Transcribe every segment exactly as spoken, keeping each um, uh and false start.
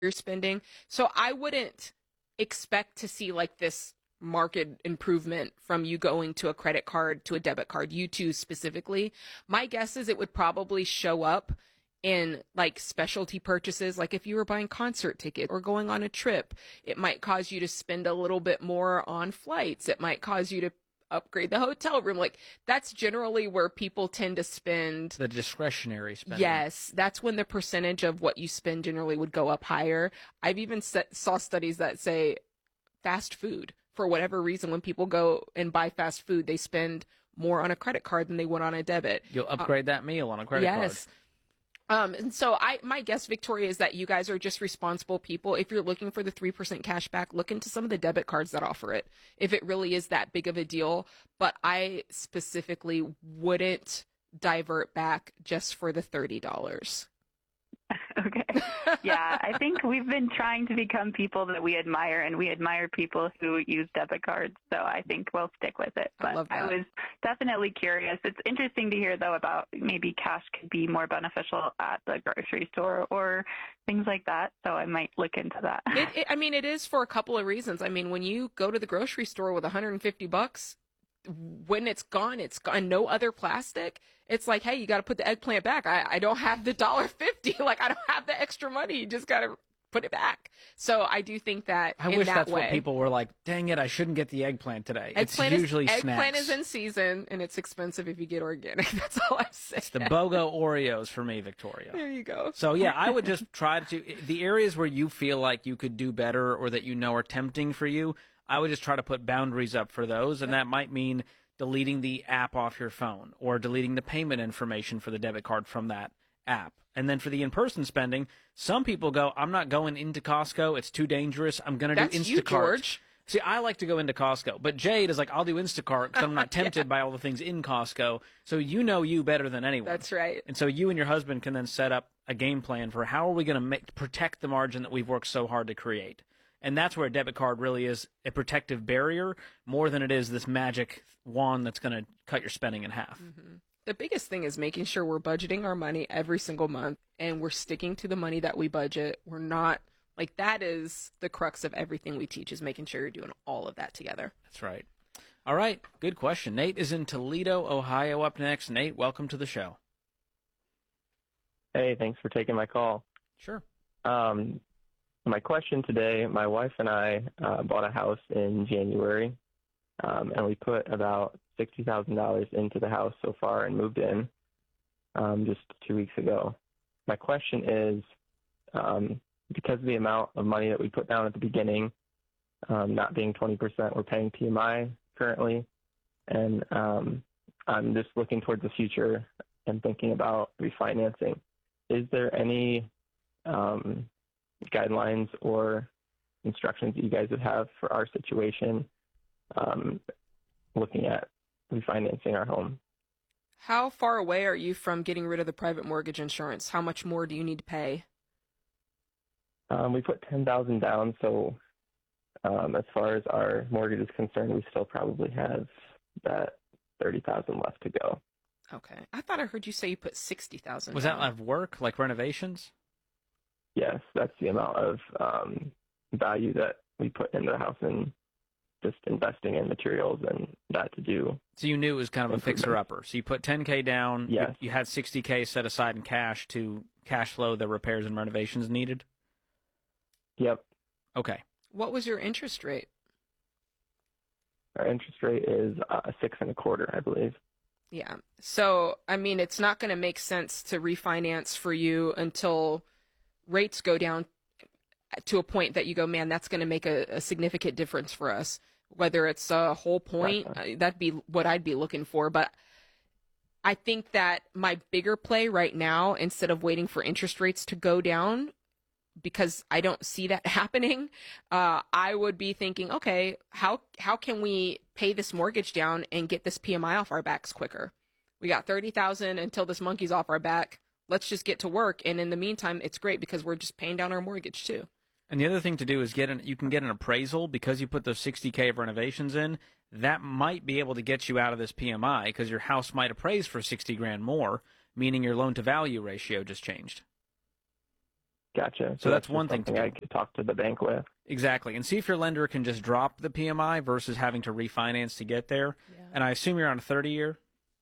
you're spending. So I wouldn't expect to see like this market improvement from you going to a credit card to a debit card, you two specifically. My guess is it would probably show up in like specialty purchases, like if you were buying concert tickets or going on a trip. It might cause you to spend a little bit more on flights. It might cause you to upgrade the hotel room. Like that's generally where people tend to spend the discretionary spending. Yes, that's when the percentage of what you spend generally would go up higher. I've even set, saw studies that say fast food, for whatever reason, when people go and buy fast food, they spend more on a credit card than they would on a debit. You'll upgrade uh, that meal on a credit yes. card. Yes. Um, and so I, my guess, Victoria, is that you guys are just responsible people. If you're looking for the three percent cash back, look into some of the debit cards that offer it, if it really is that big of a deal. But I specifically wouldn't divert back just for the thirty dollars. Okay. Yeah, I think we've been trying to become people that we admire, and we admire people who use debit cards. So I think we'll stick with it. But I love that. I was definitely curious. It's interesting to hear, though, about maybe cash could be more beneficial at the grocery store or things like that. So I might look into that. It, it, I mean, it is for a couple of reasons. I mean, when you go to the grocery store with one hundred fifty bucks, when it's gone, it's gone. No other plastic. It's like, hey, you got to put the eggplant back. I, I don't have the dollar fifty. Like, I don't have the extra money. You just got to put it back. So I do think that I in wish that that's way, what people were like, dang it, I shouldn't get the eggplant today. Eggplant it's usually is, snacks. Eggplant is in season, and it's expensive if you get organic. That's all I'm saying. It's the BOGO Oreos for me, Victoria. There you go. So, yeah, I would just try to, the areas where you feel like you could do better or that you know are tempting for you, I would just try to put boundaries up for those, and that might mean deleting the app off your phone or deleting the payment information for the debit card from that app. And then for the in-person spending, some people go, I'm not going into Costco. It's too dangerous. I'm going to do Instacart. You, George. See, I like to go into Costco, but Jade is like, I'll do Instacart because I'm not tempted yeah. by all the things in Costco. So you know you better than anyone. That's right. And so you and your husband can then set up a game plan for how are we going to make protect the margin that we've worked so hard to create. And that's where a debit card really is a protective barrier more than it is this magic wand that's going to cut your spending in half. Mm-hmm. The biggest thing is making sure we're budgeting our money every single month and we're sticking to the money that we budget. We're not, like, that is the crux of everything we teach, is making sure you're doing all of that together. That's right. All right. Good question. Nate is in Toledo, Ohio up next. Nate, welcome to the show. Hey, thanks for taking my call. Sure. Um, My question today, my wife and I uh, bought a house in January, um, and we put about sixty thousand dollars into the house so far and moved in um, just two weeks ago. My question is, um, because of the amount of money that we put down at the beginning, um, not being twenty percent, we're paying P M I currently, and um, I'm just looking towards the future and thinking about refinancing. Is there any um, guidelines or instructions that you guys would have for our situation, um, looking at refinancing our home? How far away are you from getting rid of the private mortgage insurance? How much more do you need to pay? Um, we put ten thousand dollars down, so um, as far as our mortgage is concerned, we still probably have that thirty thousand dollars left to go. Okay. I thought I heard you say you put sixty thousand dollars Was down. that of work, like renovations? Yes, that's the amount of um, value that we put into the house and just investing in materials and that to do. So you knew it was kind of a fixer-upper. So you put ten K down. Yes. You, you had sixty K set aside in cash to cash flow the repairs and renovations needed? Yep. Okay. What was your interest rate? Our interest rate is uh, six and a quarter, I believe. Yeah. So, I mean, it's not going to make sense to refinance for you until rates go down to a point that you go, man, that's going to make a, a significant difference for us. Whether it's a whole point, uh, that'd be what I'd be looking for. But I think that my bigger play right now, instead of waiting for interest rates to go down, because I don't see that happening, uh, I would be thinking, okay, how how can we pay this mortgage down and get this P M I off our backs quicker? We got thirty thousand dollars until this monkey's off our back. Let's just get to work. And in the meantime, it's great because we're just paying down our mortgage too. And the other thing to do is get an, you can get an appraisal because you put those sixty K of renovations in. That might be able to get you out of this P M I because your house might appraise for sixty grand more, meaning your loan to value ratio just changed. Gotcha. So that's just one thing to something do. I could talk to the bank with. Exactly. And see if your lender can just drop the P M I versus having to refinance to get there. Yeah. And I assume you're on a thirty year?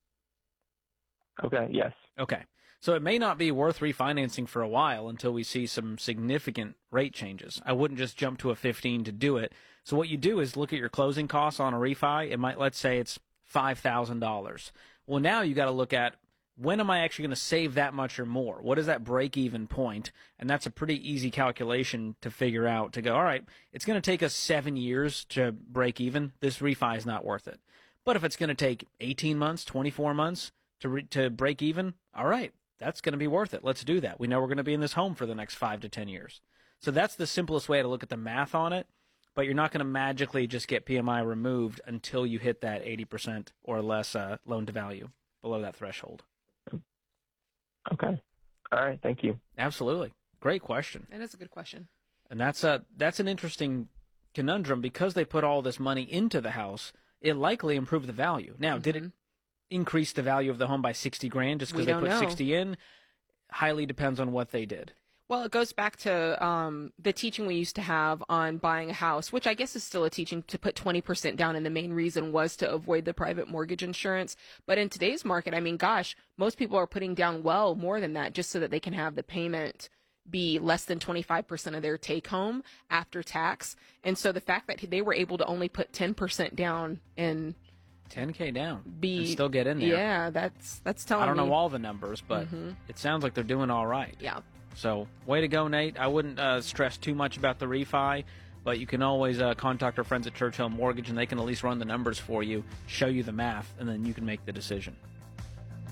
Okay, yes. Okay. So it may not be worth refinancing for a while until we see some significant rate changes. I wouldn't just jump to a fifteen to do it. So what you do is look at your closing costs on a refi. It might, let's say it's five thousand dollars. Well, now you got to look at, when am I actually going to save that much or more? What is that break-even point? And that's a pretty easy calculation to figure out, to go, all right, it's going to take us seven years to break even. This refi is not worth it. But if it's going to take eighteen months, twenty-four months to re- to break even, all right, that's going to be worth it. Let's do that. We know we're going to be in this home for the next five to ten years. So that's the simplest way to look at the math on it. But you're not going to magically just get P M I removed until you hit that eighty percent or less uh, loan to value, below that threshold. Okay. All right. Thank you. Absolutely. Great question. That is a good question. And that's a that's an interesting conundrum, because they put all this money into the house. It likely improved the value. Now, Mm-hmm. did it increase the value of the home by sixty grand just because We they don't put know. sixty in? Highly depends on what they did. Well, it goes back to um, the teaching we used to have on buying a house, which I guess is still a teaching, to put twenty percent down. And the main reason was to avoid the private mortgage insurance. But in today's market, I mean, gosh, most people are putting down well more than that just so that they can have the payment be less than twenty-five percent of their take home after tax. And so the fact that they were able to only put ten percent down and ten K down be and still get in there. Yeah, that's that's telling I don't me. know all the numbers, but Mhm. it sounds like they're doing all right. Yeah. So, way to go, Nate. I wouldn't uh, stress too much about the refi, but you can always uh, contact our friends at Churchill Mortgage, and they can at least run the numbers for you, show you the math, and then you can make the decision.